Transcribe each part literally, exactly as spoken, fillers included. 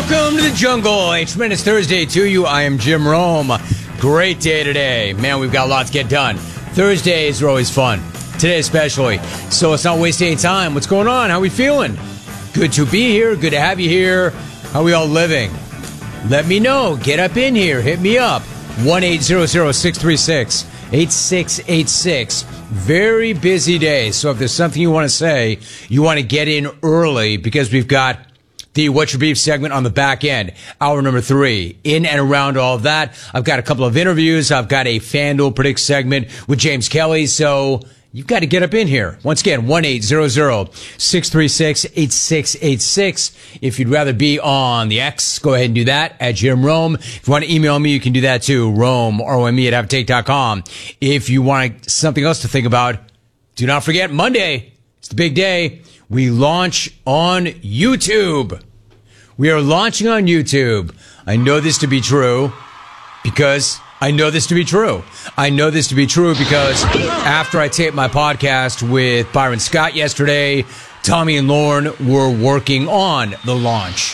Welcome to the jungle. A tremendous Thursday to you. I am Jim Rome. Great day today. Man, we've got a lot to get done. Thursdays are always fun. Today especially. So let's not waste any time. What's going on? How are we feeling? Good to be here. Good to have you here. How are we all living? Let me know. Get up in here. Hit me up. one eight hundred six three six eight six eight six. Very busy day. So if there's something you want to say, you want to get in early because we've got the What's Your Beef segment on the back end, hour number three. In and around all of that, I've got a couple of interviews. I've got a FanDuel Predict segment with James Kelly. So you've got to get up in here. Once again, one eight hundred six three six eight six eight six. If you'd rather be on the X, go ahead and do that at Jim Rome. If you want to email me, you can do that too. Rome, R O M E at have take dot com. If you want something else to think about, do not forget Monday. It's the big day. We launch on YouTube. We are launching on YouTube. I know this to be true because I know this to be true. I know this to be true because after I taped my podcast with Byron Scott yesterday, Tommy and Lauren were working on the launch.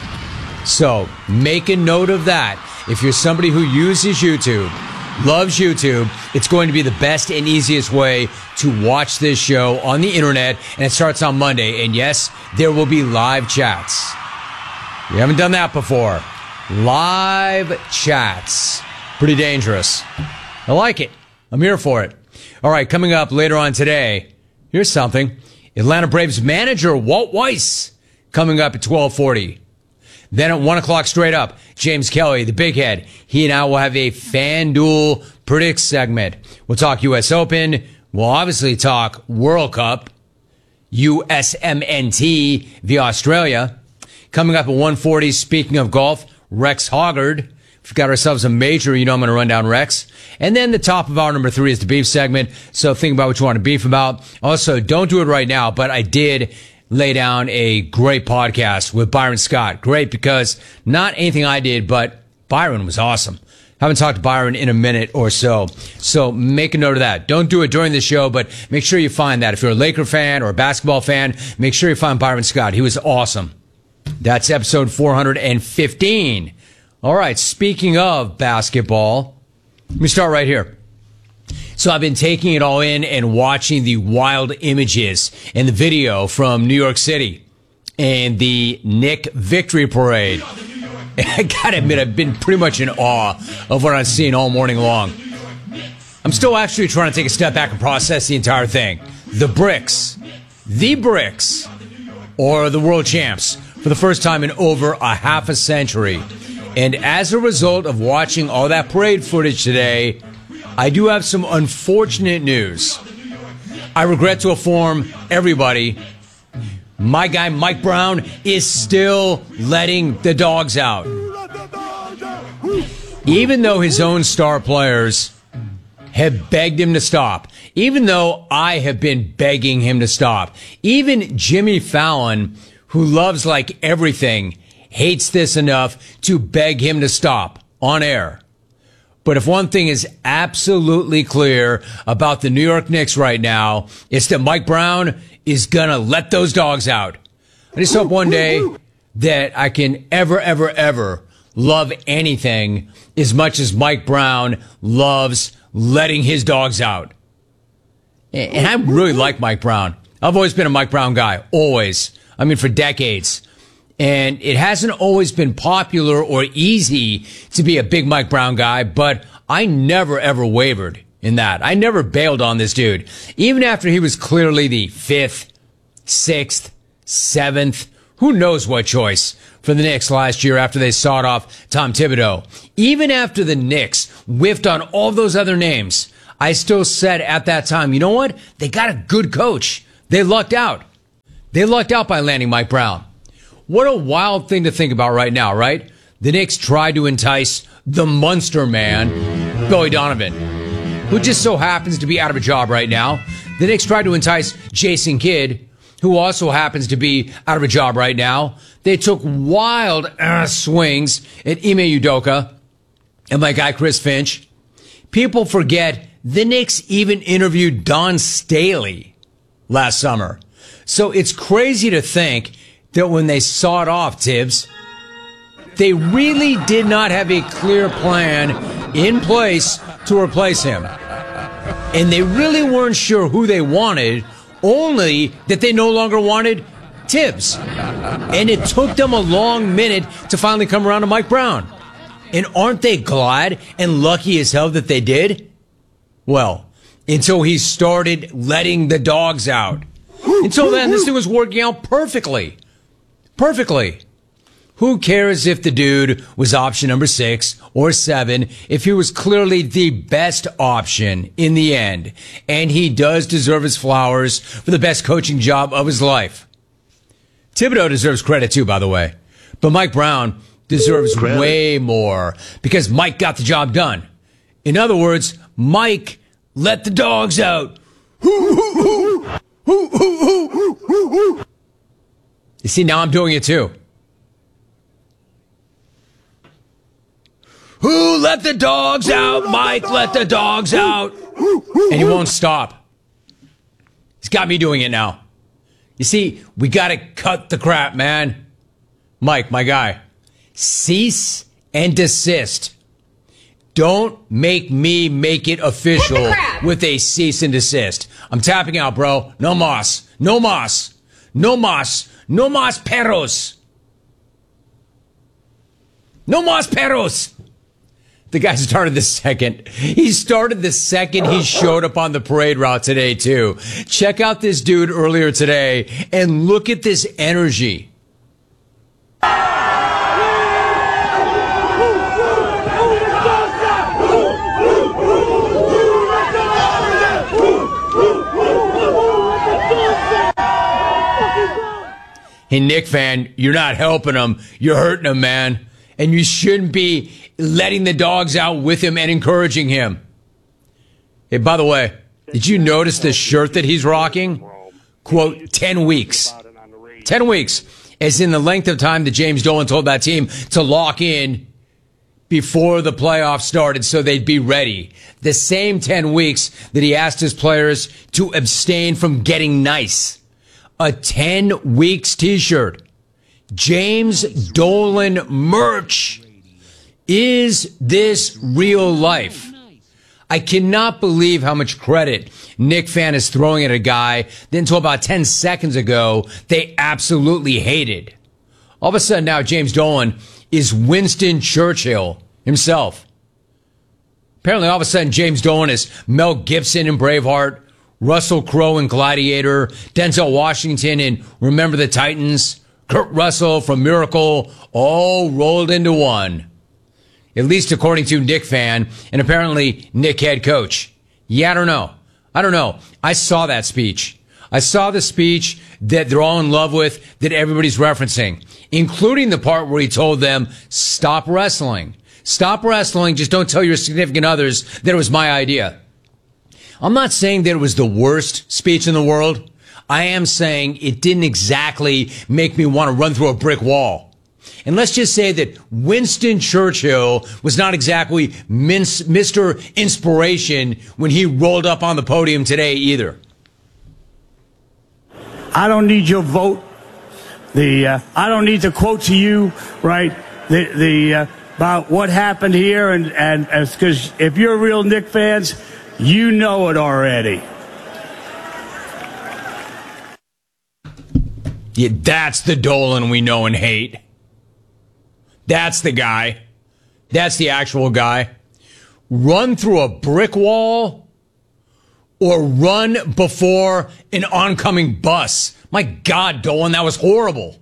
So make a note of that. If you're somebody who uses YouTube, loves YouTube, it's going to be the best and easiest way to watch this show on the internet, and it starts on Monday. And yes, there will be live chats. We haven't done that before. Live chats. Pretty dangerous. I like it. I'm here for it. All right, coming up later on today, here's something. Atlanta Braves manager Walt Weiss coming up at twelve forty. Then at one o'clock straight up, James Kelly, the big head. He and I will have a FanDuel Predict segment. We'll talk U S Open. We'll obviously talk World Cup, U S M N T via Australia. Coming up at one forty, speaking of golf, Rex Hoggard. We've got ourselves a major, you know I'm going to run down Rex. And then the top of hour number three is the beef segment. So think about what you want to beef about. Also, don't do it right now, but I did lay down a great podcast with Byron Scott. Great because not anything I did, but Byron was awesome. Haven't talked to Byron in a minute or so. So make a note of that. Don't do it during the show, but make sure you find that. If you're a Laker fan or a basketball fan, make sure you find Byron Scott. He was awesome. That's episode four hundred fifteen. All right, speaking of basketball, let me start right here. So I've been taking it all in and watching the wild images and the video from New York City and the Knick Victory Parade. I gotta admit, I've been pretty much in awe of what I've seen all morning long. I'm still actually trying to take a step back and process the entire thing. The bricks, the bricks, or the world champs for the first time in over a half a century. And as a result of watching all that parade footage today, I do have some unfortunate news. I regret to inform everybody, my guy Mike Brown is still letting the dogs out. Even though his own star players have begged him to stop. Even though I have been begging him to stop. Even Jimmy Fallon, who loves like everything, hates this enough to beg him to stop on air. But if one thing is absolutely clear about the New York Knicks right now, it's that Mike Brown is gonna let those dogs out. I just hope one day that I can ever, ever, ever love anything as much as Mike Brown loves letting his dogs out. And I really like Mike Brown. I've always been a Mike Brown guy. Always. I mean, for decades. And it hasn't always been popular or easy to be a big Mike Brown guy, but I never, ever wavered in that. I never bailed on this dude. Even after he was clearly the fifth, sixth, seventh, who knows what choice for the Knicks last year after they sawed off Tom Thibodeau. Even after the Knicks whiffed on all those other names, I still said at that time, you know what? They got a good coach. They lucked out. They lucked out by landing Mike Brown. What a wild thing to think about right now, right? The Knicks tried to entice the Munster man, Billy Donovan, who just so happens to be out of a job right now. The Knicks tried to entice Jason Kidd, who also happens to be out of a job right now. They took wild uh, swings at Ime Udoka and my guy Chris Finch. People forget the Knicks even interviewed Don Staley last summer. So it's crazy to think that when they sawed off Tibbs, they really did not have a clear plan in place to replace him. And they really weren't sure who they wanted, only that they no longer wanted Tibbs. And it took them a long minute to finally come around to Mike Brown. And aren't they glad and lucky as hell that they did? Well, until he started letting the dogs out. Until then, this thing was working out perfectly. Perfectly. Who cares if the dude was option number six or seven, if he was clearly the best option in the end? And he does deserve his flowers for the best coaching job of his life. Thibodeau deserves credit too, by the way. But Mike Brown deserves credit. Way more because Mike got the job done. In other words, Mike let the dogs out. You see, now I'm doing it too. Who let the dogs out? Mike let the dogs out. And he won't stop. He's got me doing it now. You see, we got to cut the crap, man. Mike, my guy, cease and desist. Don't make me make it official with a cease and desist. I'm tapping out, bro. No mas. No mas. No mas. No mas perros. No mas perros. The guy started the second. He started the second he showed up on the parade route today, too. Check out this dude earlier today and look at this energy. Hey, Knick fan, you're not helping him. You're hurting him, man. And you shouldn't be letting the dogs out with him and encouraging him. Hey, by the way, did you notice the shirt that he's rocking? Quote, ten weeks. ten weeks. As in the length of time that James Dolan told that team to lock in before the playoffs started so they'd be ready. The same ten weeks that he asked his players to abstain from getting nice. A ten weeks t-shirt. James Dolan merch. Is this real life? I cannot believe how much credit Knick fan is throwing at a guy that until about ten seconds ago, they absolutely hated. All of a sudden now, James Dolan is Winston Churchill himself. Apparently, all of a sudden, James Dolan is Mel Gibson in Braveheart, Russell Crowe in Gladiator, Denzel Washington in Remember the Titans, Kurt Russell from Miracle, all rolled into one. At least according to Knick fan and apparently Knick head coach. Yeah, I don't know. I don't know. I saw that speech. I saw the speech that they're all in love with, that everybody's referencing, including the part where he told them, stop wrestling. Stop wrestling. Just don't tell your significant others that it was my idea. I'm not saying that it was the worst speech in the world. I am saying it didn't exactly make me want to run through a brick wall. And let's just say that Winston Churchill was not exactly Mister Inspiration when he rolled up on the podium today either. I don't need your vote. The uh, I don't need to quote to you, right? The the uh, about what happened here, and and because if you're real Knick fans, you know it already. Yeah, that's the Dolan we know and hate. That's the guy. That's the actual guy. Run through a brick wall or run before an oncoming bus. My God, Dolan, that was horrible.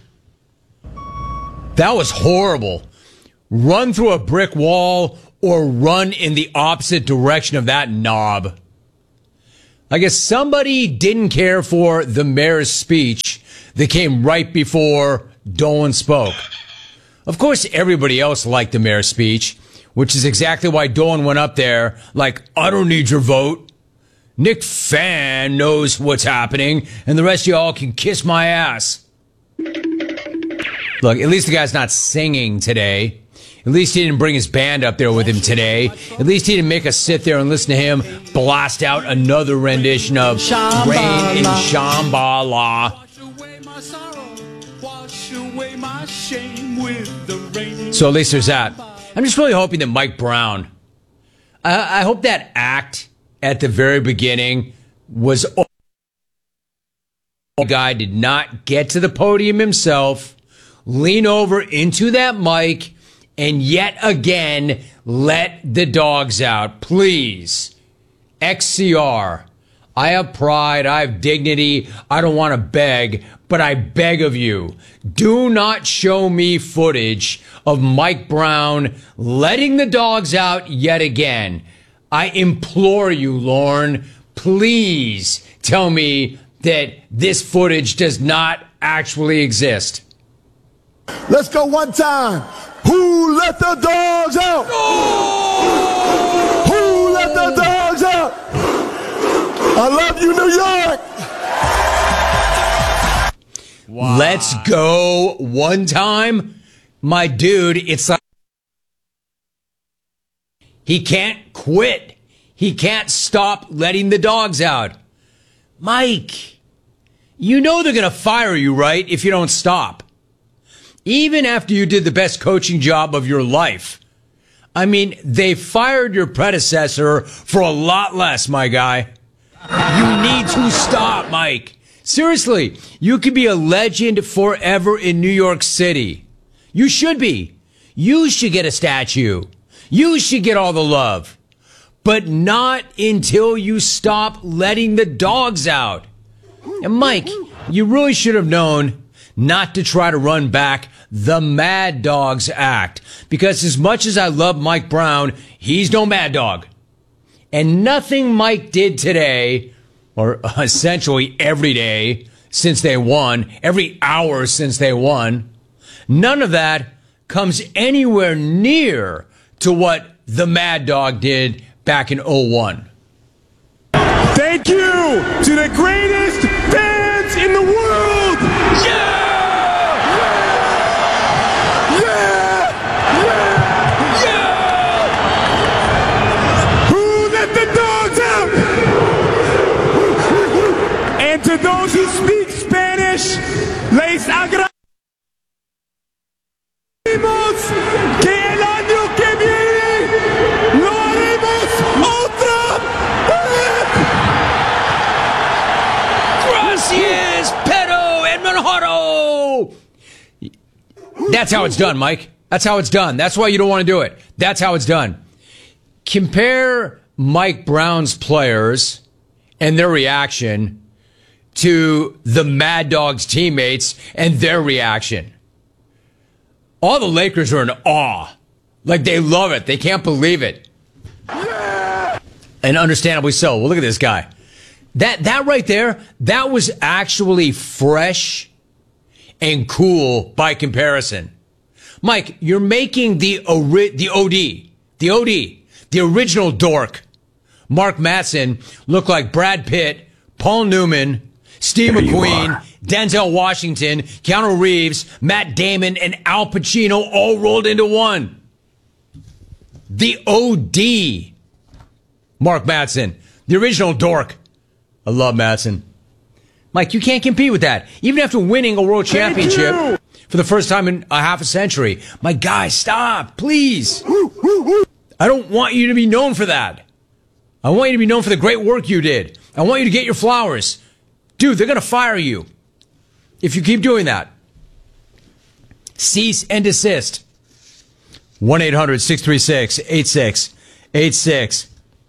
That was horrible. Run through a brick wall or run in the opposite direction of that knob. I guess somebody didn't care for the mayor's speech that came right before Dolan spoke. Of course, everybody else liked the mayor's speech, which is exactly why Dolan went up there like, I don't need your vote. Knick fan knows what's happening, and the rest of y'all can kiss my ass. Look, at least the guy's not singing today. At least he didn't bring his band up there with him today. At least he didn't make us sit there and listen to him blast out another rendition of Rain in Shambhala. wash away my shame with the rain. So at least there's that. I'm just really hoping that Mike Brown, I, I hope that act at the very beginning was all the guy did not get to the podium himself, lean over into that mic, and yet again let the dogs out. Please. X C R. I have pride. I have dignity. I don't want to beg, but I beg of you, do not show me footage of Mike Brown letting the dogs out yet again. I implore you, Lorne, please tell me that this footage does not actually exist. Let's go one time. Who let the dogs out? Oh! Who let the dogs out? I love you, New York. Wow. Let's go one time. My dude, it's like he can't quit. He can't stop letting the dogs out. Mike, you know they're going to fire you, right, if you don't stop. Even after you did the best coaching job of your life. I mean, they fired your predecessor for a lot less, my guy. You need to stop, Mike. Seriously, you could be a legend forever in New York City. You should be. You should get a statue. You should get all the love. But not until you stop letting the dogs out. And Mike, you really should have known not to try to run back the Mad Dogs Act. Because as much as I love Mike Brown, he's no mad dog. And nothing Mike did today, or essentially every day since they won, every hour since they won, none of that comes anywhere near to what the Mad Dog did back in oh one. Thank you to the greatest fans in the world. Yeah! Yeah! Yeah! Yeah! Who let the dogs out? And to those who speak Spanish, les agradecemos que el año que viene lo haremos otra vez. Gracias, Pedro and Manjaro. That's how it's done, Mike. That's how it's done. That's why you don't want to do it. That's how it's done. Compare Mike Brown's players and their reaction to the Mad Dogs teammates and their reaction. All the Lakers are in awe. Like, they love it. They can't believe it. Yeah! And understandably so. Well, look at this guy. That that right there, that was actually fresh and cool by comparison. Mike, you're making the ori- the O D, the O D, the original dork, Mark Matson, look like Brad Pitt, Paul Newman, Steve There you McQueen, are. Denzel Washington, Keanu Reeves, Matt Damon, and Al Pacino all rolled into one. The O D, Mark Matson, the original dork. I love Matson. Mike, you can't compete with that. Even after winning a world championship for the first time in a half a century. My guy, stop, please. I don't want you to be known for that. I want you to be known for the great work you did. I want you to get your flowers. Dude, they're going to fire you if you keep doing that. Cease and desist. one eight hundred six three six eight six eight six.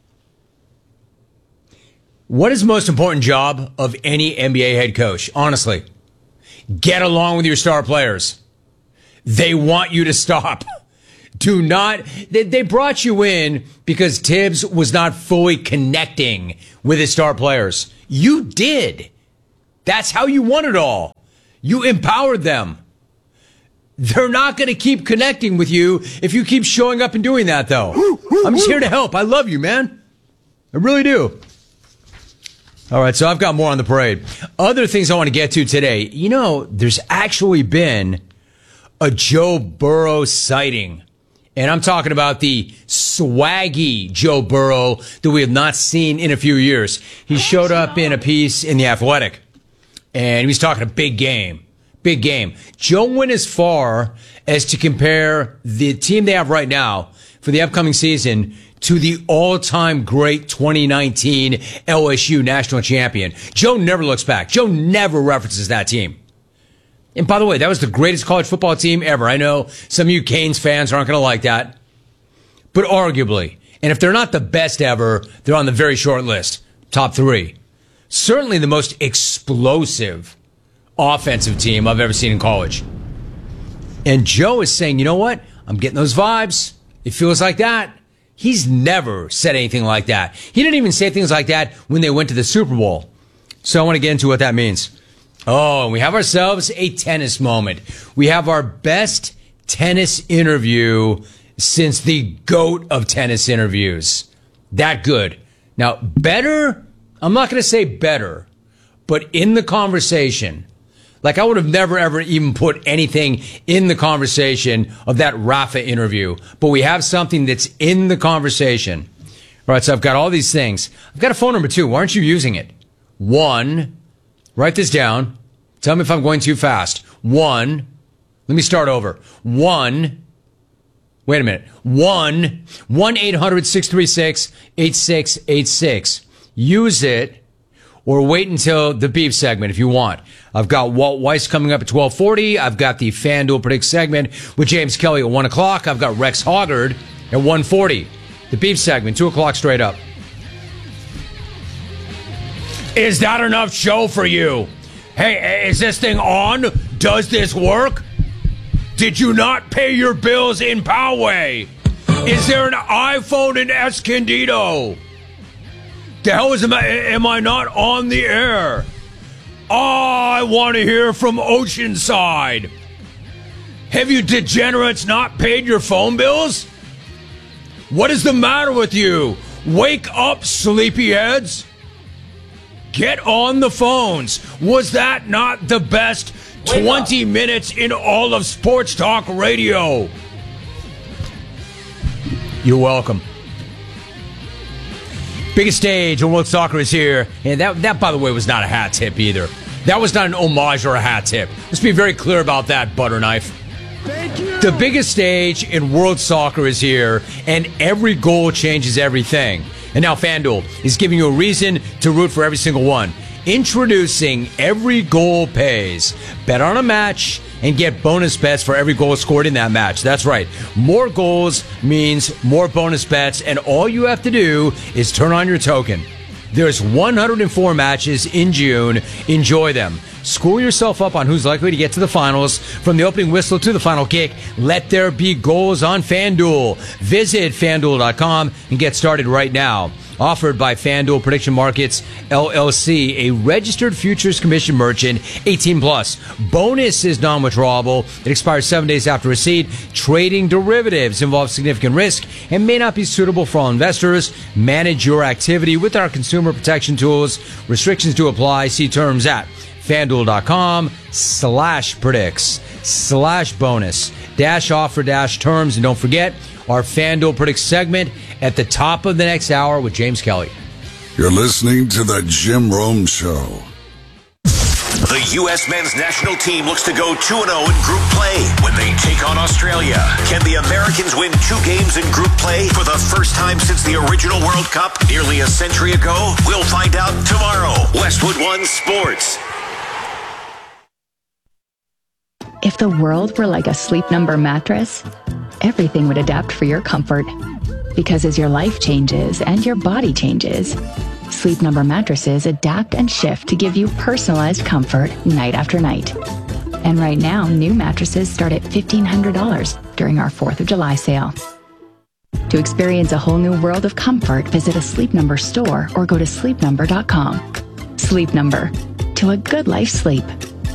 What is the most important job of any N B A head coach? Honestly, get along with your star players. They want you to stop. Do not. They, they brought you in because Tibbs was not fully connecting with his star players. You did. That's how you won it all. You empowered them. They're not going to keep connecting with you if you keep showing up and doing that, though. I'm just here to help. I love you, man. I really do. All right, so I've got more on the parade. Other things I want to get to today. You know, there's actually been a Joe Burrow sighting. And I'm talking about the swaggy Joe Burrow that we have not seen in a few years. He showed up in a piece in The Athletic. And he was talking a big game. big game. Joe went as far as to compare the team they have right now for the upcoming season to the all-time great twenty nineteen L S U national champion. Joe never looks back. Joe never references that team. And by the way, that was the greatest college football team ever. I know some of you Canes fans aren't going to like that. But arguably, and if they're not the best ever, they're on the very short list. Top three. Certainly the most explosive offensive team I've ever seen in college. And Joe is saying, you know what? I'm getting those vibes. It feels like that. He's never said anything like that. He didn't even say things like that when they went to the Super Bowl. So I want to get into what that means. Oh, we have ourselves a tennis moment. We have our best tennis interview since the GOAT of tennis interviews. That good. Now, better, I'm not going to say better, but in the conversation, like I would have never, ever even put anything in the conversation of that Rafa interview, but we have something that's in the conversation. All right, so I've got all these things. I've got a phone number too. Why aren't you using it? One, write this down. Tell me if I'm going too fast. One, let me start over. One, wait a minute. One, one eight hundred six three six eight six eight six. Use it or wait until the beef segment if you want. I've got Walt Weiss coming up at twelve forty. I've got the FanDuel Predict segment with James Kelly at one o'clock. I've got Rex Hoggard at one forty. The beef segment, two o'clock straight up. Is that enough show for you? Hey, is this thing on? Does this work? Did you not pay your bills in Poway? Is there an iPhone in Escondido? The hell is am I, am I not on the air? Oh, I want to hear from Oceanside. Have you degenerates not paid your phone bills? What is the matter with you? Wake up, sleepyheads. Get on the phones. Was that not the best twenty minutes in all of sports talk radio? You're welcome. Biggest stage on World Soccer is here. And that, that, by the way, was not a hat tip either. That was not an homage or a hat tip. Let's be very clear about that, butter knife. Thank you. The biggest stage in World Soccer is here, and every goal changes everything. And now FanDuel is giving you a reason to root for every single one. Introducing Every Goal Pays. Bet on a match and get bonus bets for every goal scored in that match. That's right. More goals means more bonus bets, and all you have to do is turn on your token. There's one hundred four matches in June. Enjoy them. School yourself up on who's likely to get to the finals. From the opening whistle to the final kick, let there be goals on FanDuel. Visit FanDuel dot com and get started right now. Offered by FanDuel Prediction Markets, L L C, a registered futures commission merchant, eighteen plus. Bonus is non-withdrawable. It expires seven days after receipt. Trading derivatives involves significant risk and may not be suitable for all investors. Manage your activity with our consumer protection tools. Restrictions do apply. See terms at FanDuel dot com slash predicts slash bonus dash offer dash terms. And don't forget our FanDuel Predicts segment at the top of the next hour with James Kelly. You're listening to the Jim Rome Show. The U S men's national team looks to go two and oh in group play when they take on Australia. Can the Americans win two games in group play for the first time since the original World Cup nearly a century ago? We'll find out tomorrow. Westwood One Sports. If the world were like a Sleep Number mattress, everything would adapt for your comfort. Because as your life changes and your body changes, Sleep Number mattresses adapt and shift to give you personalized comfort night after night. And right now, new mattresses start at fifteen hundred dollars during our fourth of July sale. To experience a whole new world of comfort, visit a Sleep Number store or go to sleep number dot com. Sleep Number. To a good life sleep.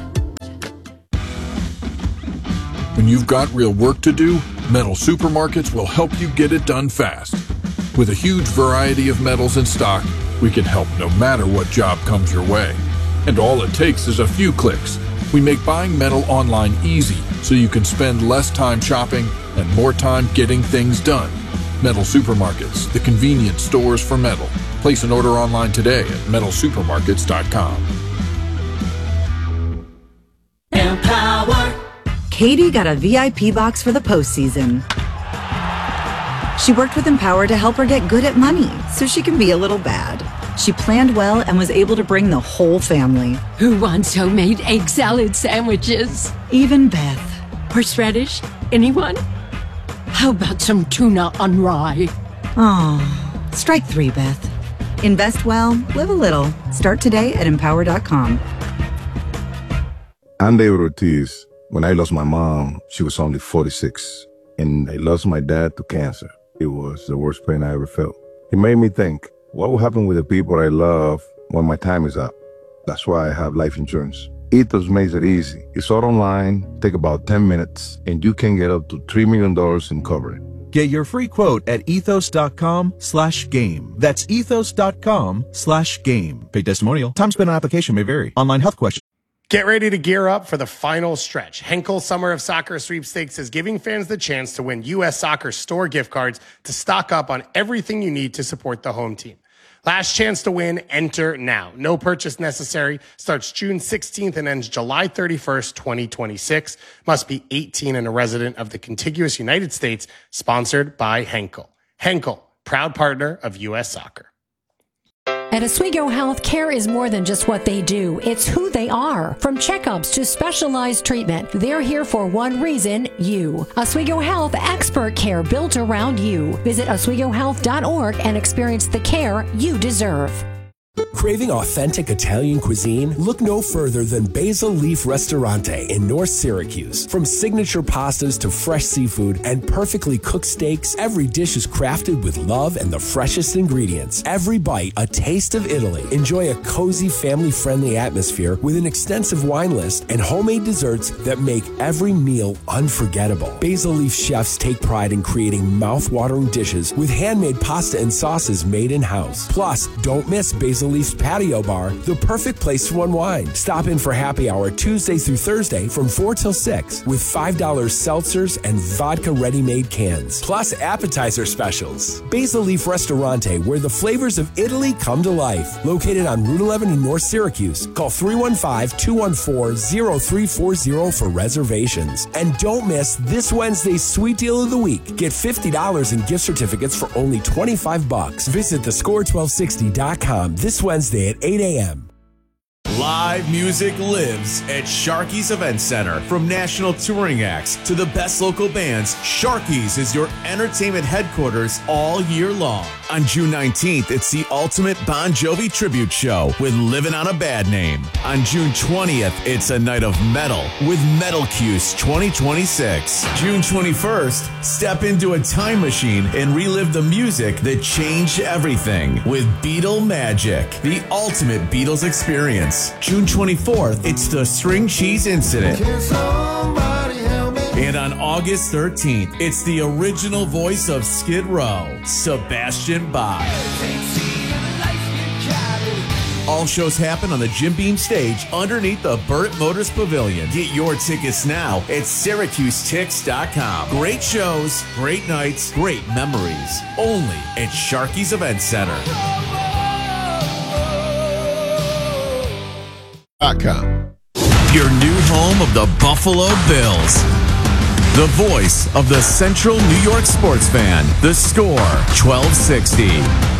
When you've got real work to do, Metal Supermarkets will help you get it done fast. With a huge variety of metals in stock, we can help no matter what job comes your way. And all it takes is a few clicks. We make buying metal online easy so you can spend less time shopping and more time getting things done. Metal Supermarkets, the convenient stores for metal. Place an order online today at metal supermarkets dot com. Empire. Katie got a V I P box for the postseason. She worked with Empower to help her get good at money so she can be a little bad. She planned well and was able to bring the whole family. Who wants homemade egg salad sandwiches? Even Beth. Horseradish? Anyone? How about some tuna on rye? Oh, strike three, Beth. Invest well, live a little. Start today at empower dot com. I'm David Ortiz. When I lost my mom, she was only forty-six. And I lost my dad to cancer. It was the worst pain I ever felt. It made me think, what will happen with the people I love when my time is up? That's why I have life insurance. Ethos makes it easy. It's all online, take about ten minutes, and you can get up to three million dollars in coverage. Get your free quote at ethos.com slash game. That's ethos.com slash game. Paid testimonial. Time spent on application may vary. Online health question. Get ready to gear up for the final stretch. Henkel Summer of Soccer Sweepstakes is giving fans the chance to win U S Soccer store gift cards to stock up on everything you need to support the home team. Last chance to win, enter now. No purchase necessary. Starts June sixteenth and ends July thirty-first, twenty twenty-six. Must be eighteen and a resident of the contiguous United States. Sponsored by Henkel. Henkel, proud partner of U S Soccer. At Oswego Health, care is more than just what they do. It's who they are. From checkups to specialized treatment, they're here for one reason, you. Oswego Health, expert care built around you. Visit oswego health dot org and experience the care you deserve. Craving authentic Italian cuisine? Look no further than Basil Leaf Ristorante in North Syracuse. From signature pastas to fresh seafood and perfectly cooked steaks, every dish is crafted with love and the freshest ingredients. Every bite, a taste of Italy. Enjoy a cozy, family-friendly atmosphere with an extensive wine list and homemade desserts that make every meal unforgettable. Basil Leaf chefs take pride in creating mouth-watering dishes with handmade pasta and sauces made in-house. Plus, don't miss Basil Leaf's Patio Bar, the perfect place to unwind. Stop in for happy hour Tuesday through Thursday from four till six with five dollar seltzers and vodka ready-made cans. Plus appetizer specials. Basil Leaf Ristorante, where the flavors of Italy come to life. Located on Route eleven in North Syracuse. Call three one five, two one four, zero three four zero for reservations. And don't miss this Wednesday's sweet deal of the week. Get fifty dollars in gift certificates for only twenty-five bucks. Visit the score twelve sixty dot com this Wednesday at eight a.m. Live music lives at Sharky's Event Center. From national touring acts to the best local bands, Sharky's is your entertainment headquarters all year long. On June nineteenth, it's the ultimate Bon Jovi tribute show with Livin' on a Bad Name. On June twentieth, it's a night of metal with Metal Cuse twenty twenty-six. June twenty-first, step into a time machine and relive the music that changed everything with Beatle Magic, the ultimate Beatles experience. June twenty-fourth, it's the String Cheese Incident. And on August thirteenth, it's the original voice of Skid Row, Sebastian Bach. All shows happen on the Jim Beam stage underneath the Burt Motors Pavilion. Get your tickets now at syracuse tix dot com. Great shows, great nights, great memories. Only at Sharky's Event Center. Your new home of the Buffalo Bills. The voice of the Central New York sports fan. The Score twelve sixty.